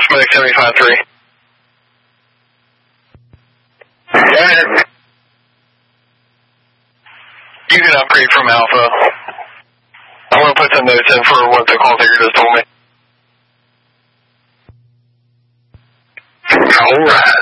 Smoke 75-3. Yeah. You can upgrade from Alpha. I'm going to put some notes in for what the call taker just told me. Alright.